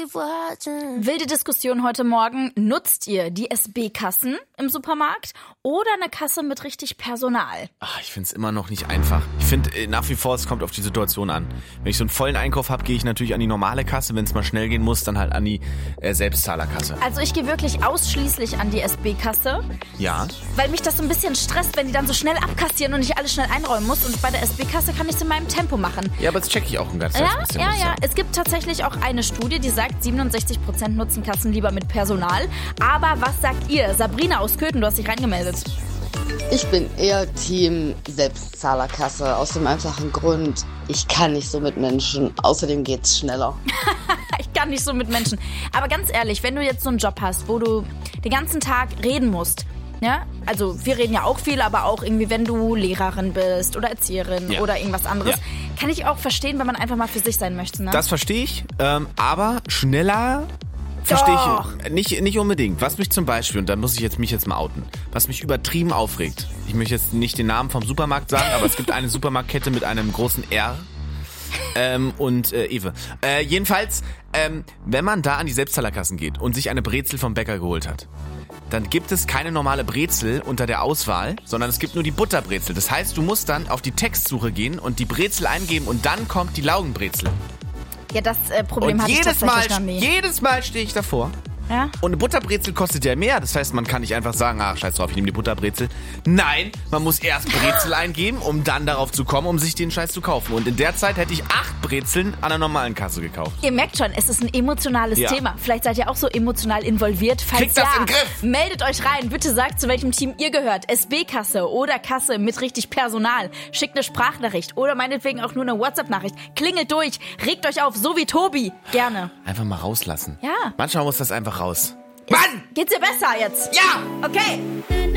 Wilde Diskussion heute Morgen. Nutzt ihr die SB-Kassen im Supermarkt oder eine Kasse mit richtig Personal? Ich finde es immer noch nicht einfach. Ich finde nach wie vor, es kommt auf die Situation an. Wenn ich so einen vollen Einkauf habe, gehe ich natürlich an die normale Kasse. Wenn es mal schnell gehen muss, dann halt an die Selbstzahlerkasse. Also ich gehe wirklich ausschließlich an die SB-Kasse. Ja. Weil mich das so ein bisschen stresst, wenn die dann so schnell abkassieren und ich alles schnell einräumen muss. Und bei der SB-Kasse kann ich es in meinem Tempo machen. Ja, aber das checke ich auch ein ganzes bisschen. Ja. Es gibt tatsächlich auch eine Studie, die sagt, 67% nutzen Kassen lieber mit Personal. Aber was sagt ihr? Sabrina aus Köthen, du hast dich reingemeldet. Ich bin eher Team Selbstzahlerkasse, aus dem einfachen Grund, ich kann nicht so mit Menschen, außerdem geht's schneller. Ich kann nicht so mit Menschen. Aber ganz ehrlich, wenn du jetzt so einen Job hast, wo du den ganzen Tag reden musst, ja, also wir reden ja auch viel, aber auch irgendwie, wenn du Lehrerin bist oder Erzieherin oder irgendwas anderes, kann ich auch verstehen, wenn man einfach mal für sich sein möchte. Ne? Das verstehe ich, aber schneller verstehe ich nicht unbedingt. Was mich zum Beispiel, und da muss ich mich jetzt mal outen, was mich übertrieben aufregt, ich möchte jetzt nicht den Namen vom Supermarkt sagen, aber es gibt eine Supermarktkette mit einem großen R und Ewe. Jedenfalls, wenn man da an die Selbstzahlerkassen geht und sich eine Brezel vom Bäcker geholt hat, dann gibt es keine normale Brezel unter der Auswahl, sondern es gibt nur die Butterbrezel. Das heißt, du musst dann auf die Textsuche gehen und die Brezel eingeben und dann kommt die Laugenbrezel. Ja, das Problem hatte ich tatsächlich noch nie. Jedes Mal stehe ich davor. Ja? Und eine Butterbrezel kostet ja mehr. Das heißt, man kann nicht einfach sagen, scheiß drauf, ich nehme die Butterbrezel. Nein, man muss erst Brezel eingeben, um dann darauf zu kommen, um sich den Scheiß zu kaufen. Und in der Zeit hätte ich 8 Brezeln an der normalen Kasse gekauft. Ihr merkt schon, es ist ein emotionales Thema. Vielleicht seid ihr auch so emotional involviert. Falls Kriegt das in den Griff! Meldet euch rein. Bitte sagt, zu welchem Team ihr gehört. SB-Kasse oder Kasse mit richtig Personal. Schickt eine Sprachnachricht oder meinetwegen auch nur eine WhatsApp-Nachricht. Klingelt durch, regt euch auf, so wie Tobi. Gerne. Einfach mal rauslassen. Ja. Manchmal muss das einfach raus. Mann! Geht's dir besser jetzt? Ja! Okay.